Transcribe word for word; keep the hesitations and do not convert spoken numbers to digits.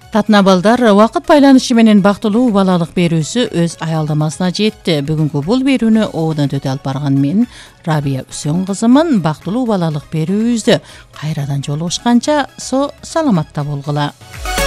Татына балдар, вакыт байланышы менен бактылуу балалык берүүсү өз аялдамасына жетти. Бүгүнкү бул берүүнү оодон өтө алып барган мен Рабия Үсөн кызымын. Бактылуу балалык берүүбүздө кайрадан жолугушканча со саламатта болгула.